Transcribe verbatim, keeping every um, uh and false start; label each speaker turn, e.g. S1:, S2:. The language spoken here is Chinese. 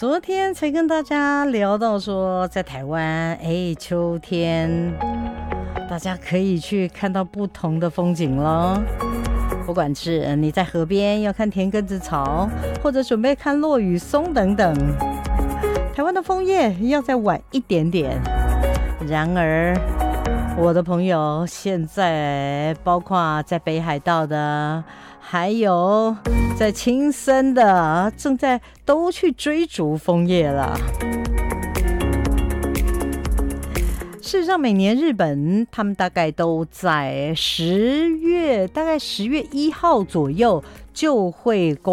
S1: 昨天才跟大家聊到说，在台湾，哎，秋天大家可以去看到不同的风景咯。不管是你在河边要看田埂子草，或者准备看落羽松等等，台湾的枫叶要再晚一点点。然而我的朋友现在包括在北海道的，还有在青森的，正在都去追逐枫叶了。事实上，每年日本他们大概都在十月，大概十月一号左右就会公